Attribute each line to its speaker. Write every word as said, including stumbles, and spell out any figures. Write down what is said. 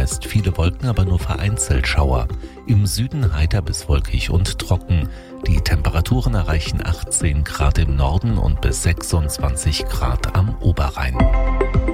Speaker 1: meist viele Wolken, aber nur vereinzelt Schauer. Im Süden heiter bis wolkig und trocken. Die Temperaturen erreichen achtzehn Grad im Norden und bis sechsundzwanzig Grad am Oberrhein.